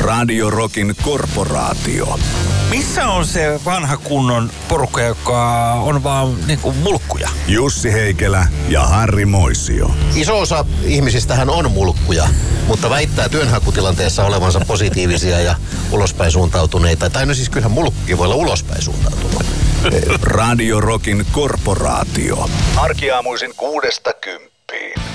Radio Rockin korporaatio. Missä on se vanha kunnon porukka, joka on vaan niinku mulkkuja? Jussi Heikelä ja Harri Moisio. Iso osa ihmisistähän on mulkkuja, mutta väittää työnhakutilanteessa olevansa positiivisia ja ulospäin suuntautuneita. Tai no siis kyllähän mulkkukin voi olla ulospäin suuntautunut. Radio Rockin korporaatio. Arkiaamuisin 6–10.